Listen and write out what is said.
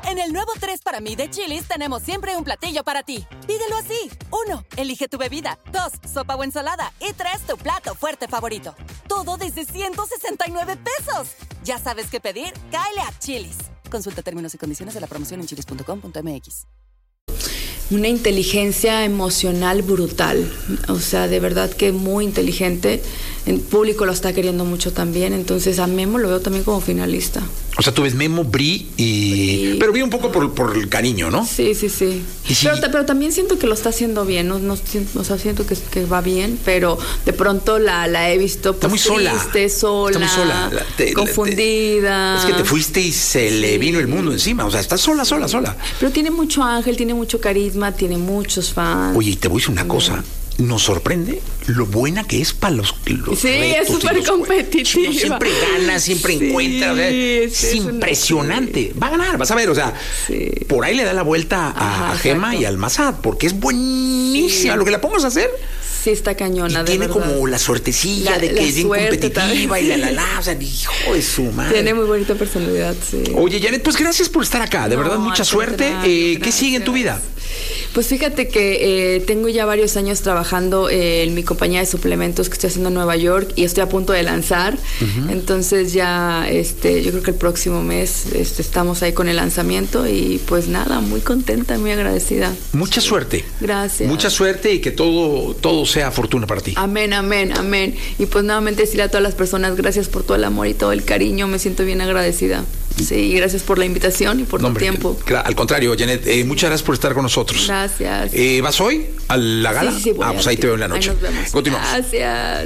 En el nuevo 3 para mí de Chili's tenemos siempre un platillo para ti. Pídelo así. 1. Elige tu bebida. 2. Sopa o ensalada. Y 3. Tu plato fuerte favorito. Todo desde 169 pesos. Ya sabes qué pedir. Cáele a Chili's. Consulta términos y condiciones de la promoción en chilis.com.mx. Una inteligencia emocional brutal, o sea, de verdad que muy inteligente. El público lo está queriendo mucho también, entonces a Memo lo veo también como finalista. O sea, tú ves Memo, Bri y... Pero Bri un poco por el cariño, ¿no? Sí. Pero también siento que lo está haciendo bien, o sea, siento que va bien, pero de pronto la he visto está muy triste, sola. Está muy sola. Confundida. Es que te fuiste y se le vino el mundo encima, o sea, está sola. Pero tiene mucho ángel, tiene mucho carisma, tiene muchos fans. Oye, y te voy a decir una cosa. Nos sorprende lo buena que es para los sí, retos, es súper competitiva. Siempre gana, siempre encuentra. Es impresionante. Va a ganar, vas a ver. O sea, por ahí le da la vuelta a Gema y al Mazat, porque es buenísima. Lo que la pongas a hacer. Sí, está cañona, y tiene verdad. Como la suertecilla de que es bien competitiva y o sea, hijo de su madre. Tiene muy bonita personalidad, sí. Oye, Janet, pues gracias por estar acá. De verdad, mucha suerte. ¿Qué sigue en tu vida? Pues fíjate que tengo ya varios años trabajando en mi compañía de suplementos que estoy haciendo en Nueva York y estoy a punto de lanzar. Entonces ya yo creo que el próximo mes estamos ahí con el lanzamiento y pues nada, muy contenta, muy agradecida. Mucha suerte. Gracias. Mucha suerte y que todo sea fortuna para ti. Amén. Y pues nuevamente decirle a todas las personas gracias por todo el amor y todo el cariño, me siento bien agradecida. Sí, gracias por la invitación y por tu tiempo. Al contrario, Janet, muchas gracias por estar con nosotros. Gracias. ¿Vas hoy a la gala? Sí, pues ahí te veo en la noche. Ahí nos vemos. Continuamos. Gracias.